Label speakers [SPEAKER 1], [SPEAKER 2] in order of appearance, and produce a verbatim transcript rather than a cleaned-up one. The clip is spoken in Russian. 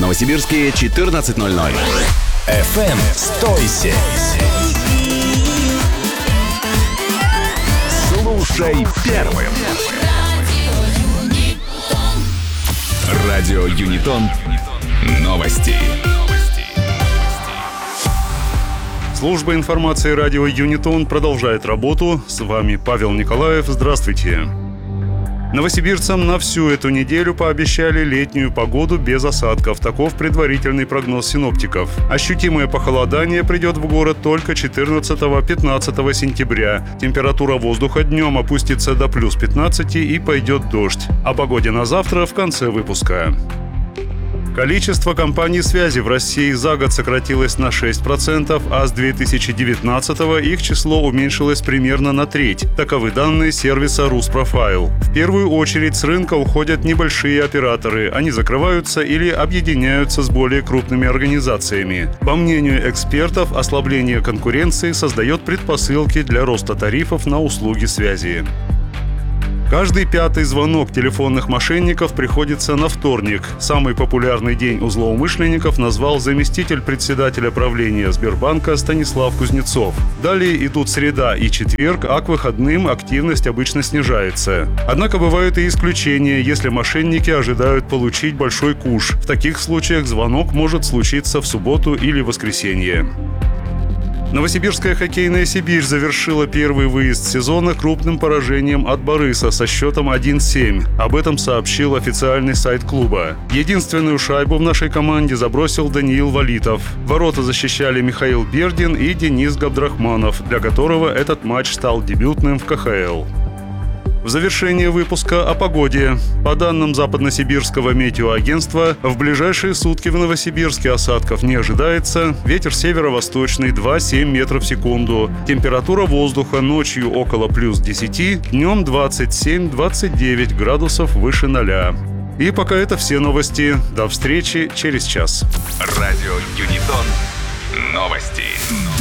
[SPEAKER 1] Новосибирске четырнадцать ноль ноль.
[SPEAKER 2] эф эм «Стойся». Слушай первым.
[SPEAKER 1] Радио Юнитон. Новости.
[SPEAKER 3] Служба информации радио Юнитон продолжает работу. С вами Павел Николаев. Здравствуйте. Новосибирцам на всю эту неделю пообещали летнюю погоду без осадков. Таков предварительный прогноз синоптиков. Ощутимое похолодание придет в город только четырнадцатого-пятнадцатого сентября. Температура воздуха днем опустится до плюс пятнадцати и пойдет дождь. О погоде на завтра в конце выпуска. Количество компаний связи в России за год сократилось на шесть процентов, а с две тысячи девятнадцатого их число уменьшилось примерно на треть. Таковы данные сервиса Rusprofile. В первую очередь с рынка уходят небольшие операторы. Они закрываются или объединяются с более крупными организациями. По мнению экспертов, ослабление конкуренции создает предпосылки для роста тарифов на услуги связи. Каждый пятый звонок телефонных мошенников приходится на вторник. Самый популярный день у злоумышленников назвал заместитель председателя правления Сбербанка Станислав Кузнецов. Далее идут среда и четверг, а к выходным активность обычно снижается. Однако бывают и исключения, если мошенники ожидают получить большой куш. В таких случаях звонок может случиться в субботу или воскресенье. Новосибирская хоккейная «Сибирь» завершила первый выезд сезона крупным поражением от «Бориса» со счетом один семь. Об этом сообщил официальный сайт клуба. Единственную шайбу в нашей команде забросил Даниил Валитов. Ворота защищали Михаил Бердин и Денис Габдрахманов, для которого этот матч стал дебютным в ка ха эл. В завершение выпуска о погоде. По данным Западносибирского метеоагентства, в ближайшие сутки в Новосибирске осадков не ожидается. Ветер северо-восточный два семь метров в секунду. Температура воздуха ночью около плюс десяти, днем двадцать семь двадцать девять градусов выше ноля. И пока это все новости. До встречи через час.
[SPEAKER 1] Радио Юнитон. Новости.